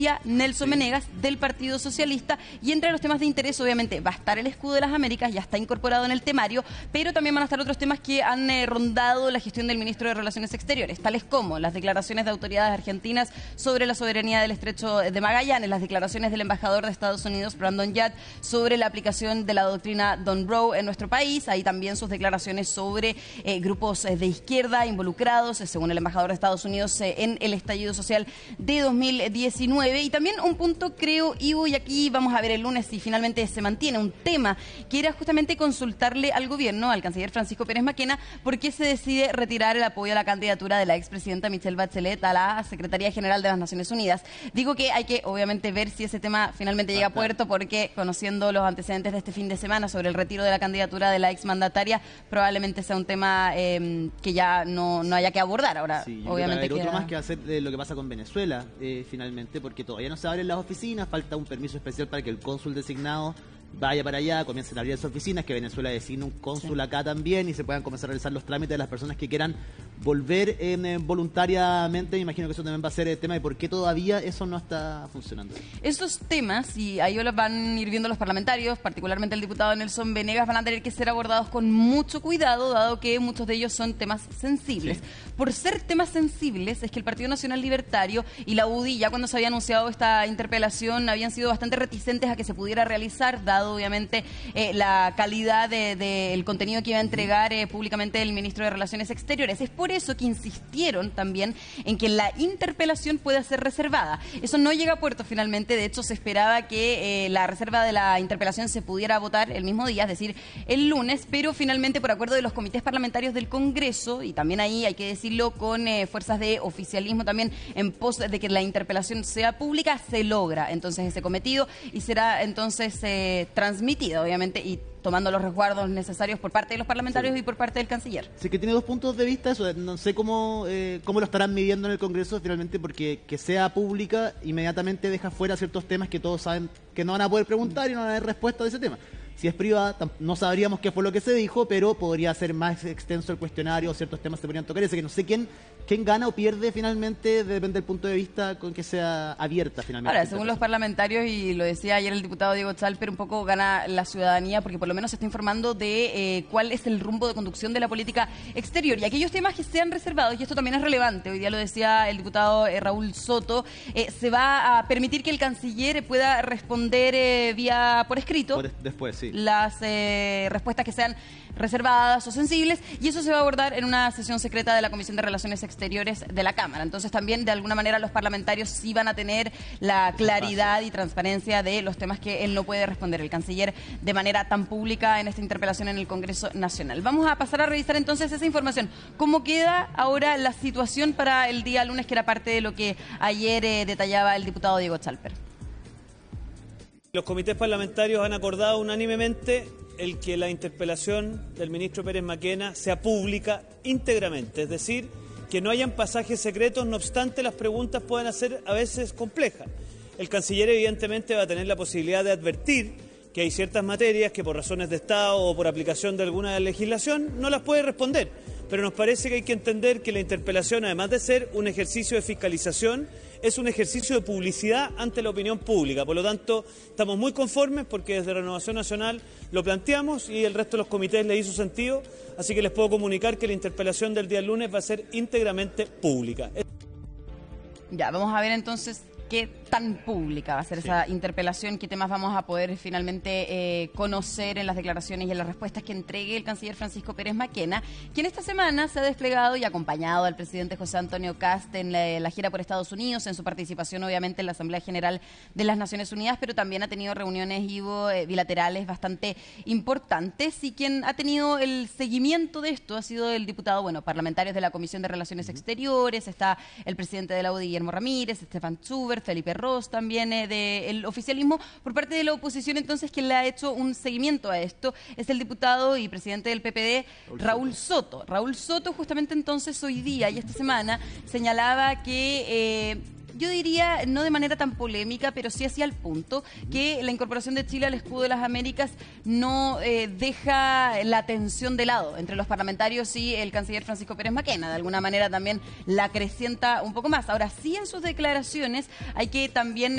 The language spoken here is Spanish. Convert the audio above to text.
Nelson Venegas del Partido Socialista, y entre los temas de interés obviamente va a estar el escudo de las Américas, ya está incorporado en el temario, pero también van a estar otros temas que han rondado la gestión del ministro de Relaciones Exteriores, tales como las declaraciones de autoridades argentinas sobre la soberanía del Estrecho de Magallanes, las declaraciones del embajador de Estados Unidos, Brandon Yard, sobre la aplicación de la doctrina Don Roe en nuestro país, hay también sus declaraciones sobre grupos de izquierda involucrados, según el embajador de Estados Unidos, en el estallido social de 2019. Y también un punto, creo, Ivo, y aquí vamos a ver el lunes si finalmente se mantiene, un tema que era justamente consultarle al gobierno, al canciller Francisco Pérez Maquena, por qué se decide retirar el apoyo a la candidatura de la expresidenta Michelle Bachelet a la Secretaría General de las Naciones Unidas. Digo que hay que, obviamente, ver si ese tema finalmente llega a puerto, porque conociendo los antecedentes de este fin de semana sobre el retiro de la candidatura de la exmandataria, probablemente sea un tema que ya no haya que abordar. Ahora, sí, obviamente queda otro más que hacer lo que pasa con Venezuela, finalmente, porque todavía no se abren las oficinas, falta un permiso especial para que el cónsul designado vaya para allá, comiencen a abrir las oficinas, que Venezuela designe un cónsul acá también y se puedan comenzar a realizar los trámites de las personas que quieran volver voluntariamente. Me imagino que eso también va a ser el tema de por qué todavía eso no está funcionando. Estos temas, y ahí los van a ir viendo los parlamentarios, particularmente el diputado Nelson Venegas, van a tener que ser abordados con mucho cuidado, dado que muchos de ellos son temas sensibles. Sí. Por ser temas sensibles, es que el Partido Nacional Libertario y la UDI, ya cuando se había anunciado esta interpelación, habían sido bastante reticentes a que se pudiera realizar, dado obviamente la calidad del contenido que iba a entregar públicamente el ministro de Relaciones Exteriores. Es por eso que insistieron también en que la interpelación pueda ser reservada. Eso no llega a puerto finalmente, de hecho se esperaba que la reserva de la interpelación se pudiera votar el mismo día, es decir, el lunes, pero finalmente por acuerdo de los comités parlamentarios del Congreso, y también ahí hay que decirlo con fuerzas de oficialismo también en pos de que la interpelación sea pública, se logra entonces ese cometido y será entonces transmitida obviamente y tomando los resguardos necesarios por parte de los parlamentarios y por parte del canciller. Sí, que tiene dos puntos de vista, eso no sé cómo lo estarán midiendo en el Congreso finalmente, porque que sea pública inmediatamente deja fuera ciertos temas que todos saben que no van a poder preguntar y no van a dar respuesta de ese tema. Si es privada, no sabríamos qué fue lo que se dijo, pero podría ser más extenso el cuestionario, ciertos temas se podrían tocar. Así que no sé quién gana o pierde finalmente, depende del punto de vista con que sea abierta finalmente. Ahora, según los parlamentarios, y lo decía ayer el diputado Diego Chalper, un poco gana la ciudadanía, porque por lo menos se está informando de cuál es el rumbo de conducción de la política exterior. Y aquellos temas que sean reservados, y esto también es relevante, hoy día lo decía el diputado Raúl Soto, se va a permitir que el canciller pueda responder vía por escrito. Después, sí. Las respuestas que sean reservadas o sensibles, y eso se va a abordar en una sesión secreta de la Comisión de Relaciones Exteriores de la Cámara. Entonces también de alguna manera los parlamentarios sí van a tener la claridad y transparencia de los temas que él no puede responder, el canciller, de manera tan pública en esta interpelación en el Congreso Nacional. Vamos a pasar a revisar entonces esa información. ¿Cómo queda ahora la situación para el día lunes, que era parte de lo que ayer detallaba el diputado Diego Chalper? Los comités parlamentarios han acordado unánimemente el que la interpelación del ministro Pérez Maquena sea pública íntegramente, es decir, que no hayan pasajes secretos, no obstante las preguntas puedan ser a veces complejas. El canciller evidentemente va a tener la posibilidad de advertir que hay ciertas materias que por razones de Estado o por aplicación de alguna legislación no las puede responder, pero nos parece que hay que entender que la interpelación, además de ser un ejercicio de fiscalización, es un ejercicio de publicidad ante la opinión pública. Por lo tanto, estamos muy conformes porque desde Renovación Nacional lo planteamos y el resto de los comités le hizo sentido, así que les puedo comunicar que la interpelación del día lunes va a ser íntegramente pública. Ya, vamos a ver entonces qué tan pública va a ser esa interpelación, qué temas vamos a poder finalmente conocer en las declaraciones y en las respuestas que entregue el canciller Francisco Pérez Maquena, quien esta semana se ha desplegado y acompañado al presidente José Antonio Kast en la gira por Estados Unidos, en su participación obviamente en la Asamblea General de las Naciones Unidas, pero también ha tenido reuniones bilaterales bastante importantes, y quien ha tenido el seguimiento de esto ha sido el diputado, parlamentarios de la Comisión de Relaciones Exteriores, está el presidente de la UDI, Guillermo Ramírez, Stefan Schubert, Felipe Ross también del oficialismo. Por parte de la oposición, entonces, quien le ha hecho un seguimiento a esto es el diputado y presidente del PPD, Raúl Soto. Raúl Soto justamente entonces hoy día y esta semana señalaba que yo diría, no de manera tan polémica, pero sí hacia el punto, que la incorporación de Chile al escudo de las Américas no deja la tensión de lado entre los parlamentarios y el canciller Francisco Pérez Maquena. De alguna manera también la acrecienta un poco más. Ahora, sí, en sus declaraciones hay que también